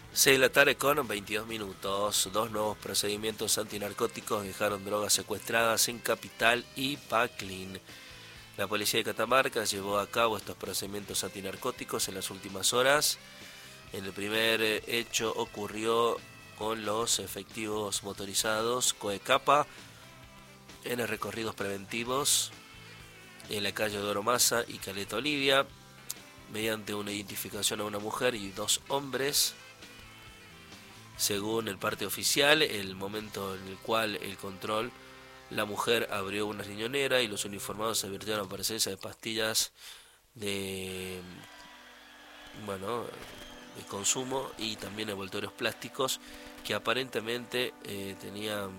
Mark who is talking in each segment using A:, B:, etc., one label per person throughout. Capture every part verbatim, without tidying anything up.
A: seis de la tarde con veintidós minutos. Dos nuevos procedimientos antinarcóticos dejaron drogas secuestradas en Capital y Paclín. La policía de Catamarca llevó a cabo estos procedimientos antinarcóticos en las últimas horas. En el primer hecho ocurrió con los efectivos motorizados Coecapa en recorridos preventivos en la calle de Oromasa y Caleta Olivia, mediante una identificación a una mujer y dos hombres. Según el parte oficial, el momento en el cual el control, la mujer abrió una riñonera y los uniformados advirtieron la presencia de pastillas de, bueno, de consumo y también envoltorios plásticos que aparentemente eh, tenían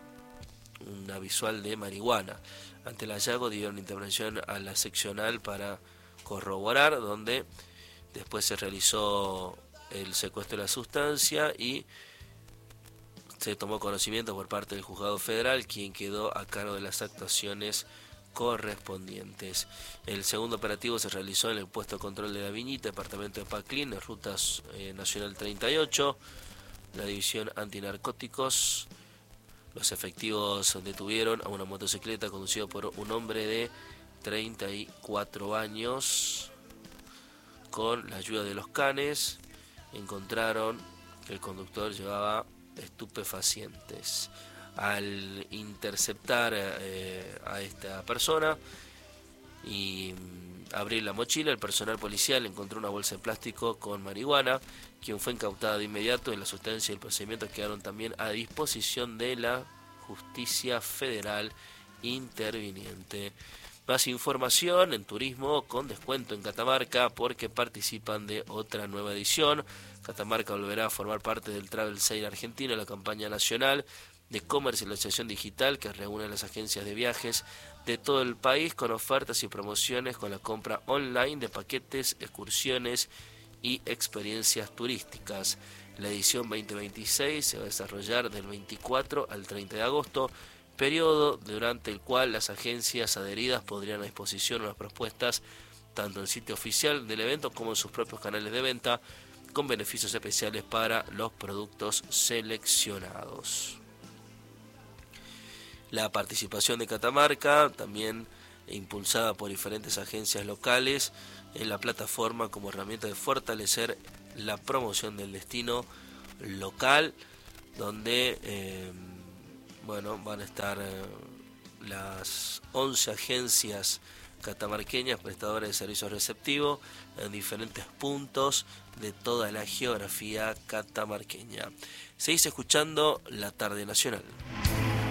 A: una visual de marihuana. Ante el hallazgo dieron intervención a la seccional para corroborar, donde después se realizó el secuestro de la sustancia y se tomó conocimiento por parte del juzgado federal, quien quedó a cargo de las actuaciones correspondientes. El segundo operativo se realizó en el puesto de control de La Viñita, departamento de Paclín, en rutas eh, nacional treinta y ocho, la división antinarcóticos. Los efectivos detuvieron a una motocicleta conducida por un hombre de treinta y cuatro años. Con la ayuda de los canes encontraron que el conductor llevaba estupefacientes. Al interceptar eh, a esta persona y abrir la mochila, el personal policial encontró una bolsa de plástico con marihuana, quien fue incautada de inmediato, y la sustancia y el procedimiento quedaron también a disposición de la justicia federal interviniente. Más información en turismo con descuento en Catamarca porque participan de otra nueva edición. Catamarca volverá a formar parte del Travel Sale argentino, la campaña nacional de comercialización digital que reúne a las agencias de viajes de todo el país con ofertas y promociones con la compra online de paquetes, excursiones y experiencias turísticas. La edición veinte veintiséis se va a desarrollar del veinticuatro al treinta de agosto, periodo durante el cual las agencias adheridas podrían a disposición unas propuestas tanto en el sitio oficial del evento como en sus propios canales de venta, con beneficios especiales para los productos seleccionados. La participación de Catamarca, también impulsada por diferentes agencias locales, en la plataforma como herramienta de fortalecer la promoción del destino local, donde eh, bueno, van a estar eh, las once agencias catamarqueñas prestadoras de servicios receptivos en diferentes puntos de toda la geografía catamarqueña. Seguís escuchando La Tarde Nacional.